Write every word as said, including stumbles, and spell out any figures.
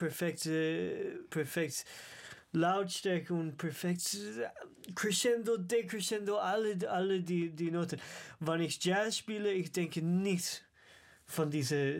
perfekte, perfekt Lautstärke und perfekt Crescendo, Decrescendo, alle, alle die, die Noten. Wenn ich Jazz spiele, ich denke nicht von dieser